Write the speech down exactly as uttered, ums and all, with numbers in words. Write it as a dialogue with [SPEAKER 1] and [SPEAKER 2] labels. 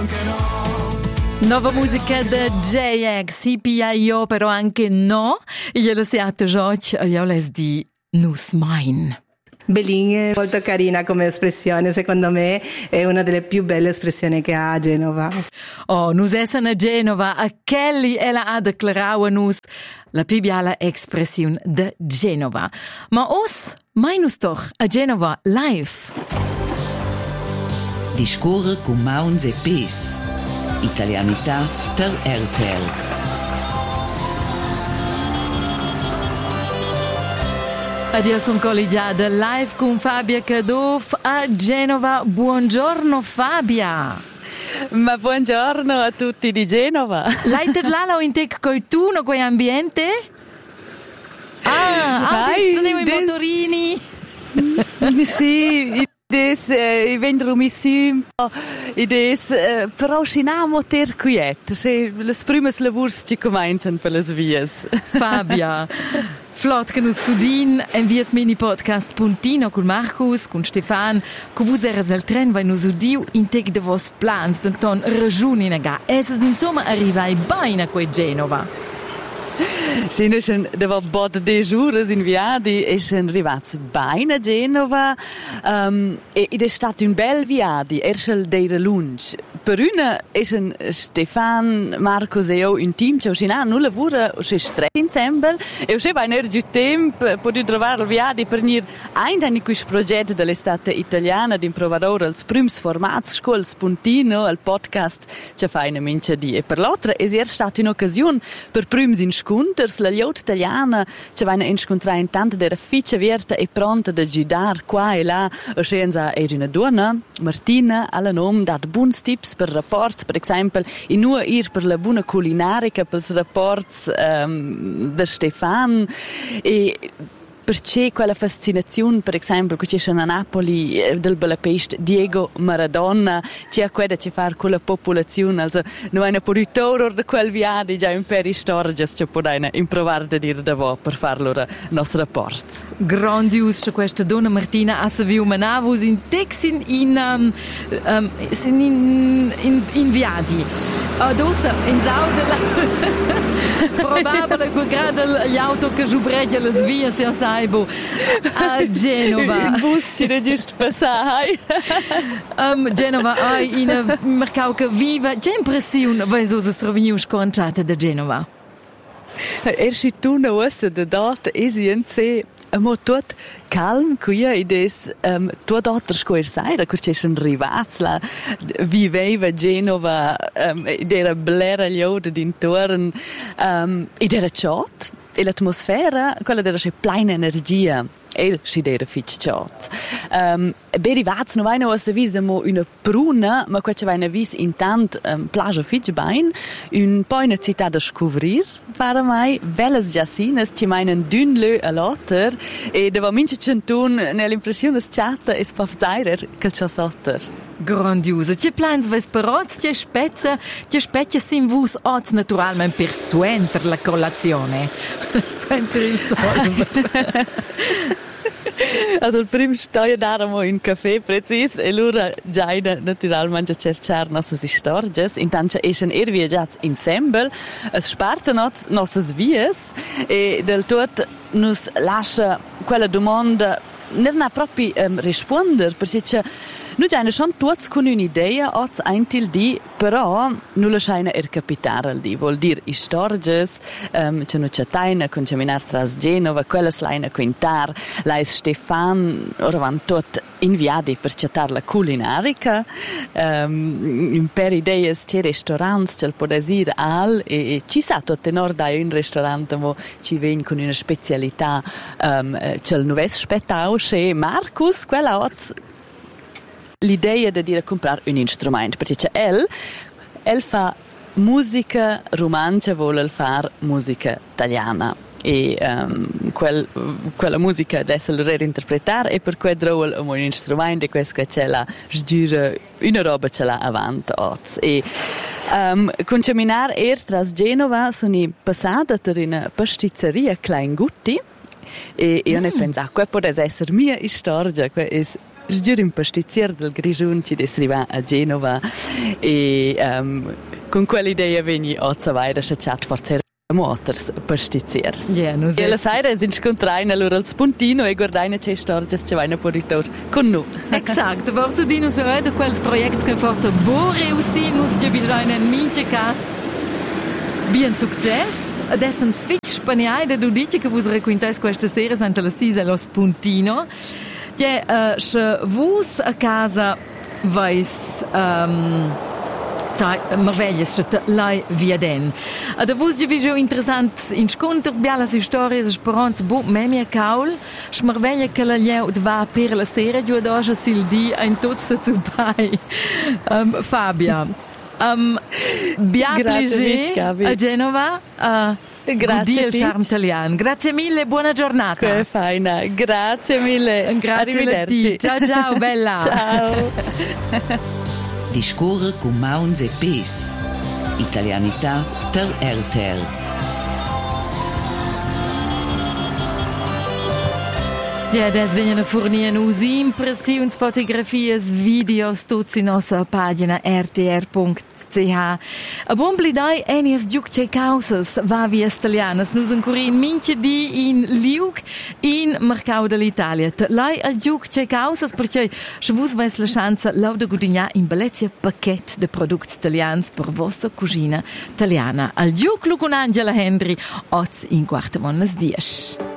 [SPEAKER 1] anche no.
[SPEAKER 2] Nuova musica da J X, C P I O, però anche no. Glielo siate oggi, io les di Nus Mein.
[SPEAKER 3] Bellin è molto carina come espressione, secondo me è una delle più belle espressioni che ha a Genova.
[SPEAKER 2] Oh, nus essere a Genova, a Kelly ella ha declarato a nus la più bella espressione da Genova. Ma os, mai nus doch a Genova live.
[SPEAKER 4] Discorre con Mauns e Pes. Italianità ter R T L.
[SPEAKER 2] Addio, sono collegiata live con Fabia Cadoff a Genova. Buongiorno Fabia.
[SPEAKER 5] Ma buongiorno a tutti di Genova.
[SPEAKER 2] L'hai là in te coi tu, no quei ambiente? Ah, adesso sono i motorini.
[SPEAKER 5] Sì, Des, eh, i vendrumi simpo, i des, eh, però scinamo ter quiet, se le prime lavurs ci cominciano per le vies.
[SPEAKER 2] Fabia, flott che nos studin en vies mini podcast puntino con Marcus, con Stefan, che vos eres al tren vai nos udiu in tec de vos plans denton ragioni nega. Esses insomma arrivai bene a quei Genova.
[SPEAKER 5] Sì, noi siamo dopo bod de giures inviati e siamo arrivati bene a Genova um, e, ed è stato un bel viaggio, erschel d'era lunch. Per una è Stefan, Marcos e io un team che ci hanno lavorato ci tre insieme e ci va più tempo per trovare il viaggio per venire in questo progetto dell'estate italiana di provare als prims formats scuola spuntino al podcast che fa in mince di e per l'altra è stata un'occasione per prims in sconters la liot italiana ci va incontrare in tante della ficcia vierta e pronta da giudare qua e là o scienza è una donna Martina alla nome dat buons tips per rapporti, per esempio, in nu ir per la buona culinarica, per i rapporti um, da Stefan e perché quella fascinazione, per esempio, che c'è a Napoli del Budapest, Diego Maradona, c'è quella che fa con la popolazione, also non è un po' di terror di quel viaggio, già un po' di storie che possiamo improvare da dire da voi per farlo il nostro rapporto.
[SPEAKER 2] Grandios, questa donna Martina ha saputo manavus in Texin in, um, um, in, in, in viaggi. Adossa, in Zaudela. Probabile che grado gli auto che giubreggia le svie se saibo a Genova.
[SPEAKER 5] Il bus ci è giusto passare.
[SPEAKER 2] um, Genova ha in mercato che viva. Che impressione vai so se roveniu sconciata da Genova?
[SPEAKER 5] Erst tu ne ossa da dort esienze amo tot calm qui ed es um, tot altre scoer saira che c'è un rivaz la viveva Genova um, ed era blera gli ode d'intorno um, ed era ciot e l'atmosfera quella era c'è piena energia e si era fitch ciot um, bei rivaz non vai no a visa mo una pruna ma qua c'è vai una vis intant um, plage fitch bain un po' una città da scovrir para mai belles giacines ci meinen dün lö a lotter e da mince centun nell'impressione sciata e spafzairer che c'è sotter.
[SPEAKER 2] Grandiosa. Che plans vais peroz, che spezza, che specchia sin vus oz naturalmente per suenter la colazione. Suenter il solver.
[SPEAKER 5] Also il primo storia daramo in caffè precis e l'ora giaina naturalmente cercar nostre stories intanto eschen er viaggiats insieme es sparten nostre vies e del tot nos lascia quella domanda non ha proprio um, rispondere perché noi già sono tutti con un'idea oz eintil di però non lo scheina er capitare di vuol dire i stories um, c'è no chattaina con ceminar tras Genova quella slaina quintar la es Stefan ora van tot inviati per chattare la culinarica um, in per idee c'è restaurants c'è il podesir al e, e ci sa tot tenor da un ristorante mo ci ven con una specialità um, c'è il nuoves spettau che Marcus quella oz l'idea di dire comprare un strumento perché el el fa musica romancia vuole fare musica italiana e um, quel, quella musica adesso lo reinterpretare e per cui trovo un strumento e questo c'è la giura una roba ce l'ha avanti e um, con camminare er tras Genova sono passata per una pasticceria Klein Gutti e io mm. ne pensavo che potesse essere mia storia, che è sgiur un pastizier del Grigiun ci desriva a Genova e um, con quell'idea veni ozza vaida chat forse motors pastiziers.
[SPEAKER 2] Yeah, no,
[SPEAKER 5] e la sera si incontrain allora al spuntino e guardaina c'è storges c'è vaina poditor con nu.
[SPEAKER 2] Exakt, vorso dino so de quels projects che forse bo reusinus di bisogna in minche cas bien success. Adesso fitch spaniaide du dice che vos requintais questa sera santa la sisa lo spuntino. Je uh, se vos a casa vais um, tai merveglias se lai viaden. Ad vos di viso interessant in sconters bialas stories speranza bo memia caul, smerveglia che la lieu va per la sera giù doja sil di ein tutto zu bai. Um, Fabia. Um, Bia piacere a Genova. Uh,
[SPEAKER 5] Grazie,
[SPEAKER 2] il charme italiano. Grazie mille, buona giornata.
[SPEAKER 5] Che faina, grazie mille.
[SPEAKER 2] Grazie arrivederci. Ciao ciao, bella.
[SPEAKER 5] Ciao.
[SPEAKER 4] Discorre con Mauns e Pes. Italianità ter erter.
[SPEAKER 2] Ja, das vengono fornire us impressioni, fotografie, videos, tutti in nostra pagina r t r punto c h. A buon blidai enies giucce causas va via italianas. Nus ancora in minche di in Liug in Mercado dell'Italia. Lei a giucce causas perché se vos vais la chance lauda gudigna in bellezia paquet de prodotti italians per vostra cucina italiana. Al giuc lu con Angela Henry oz in quarta monas dies.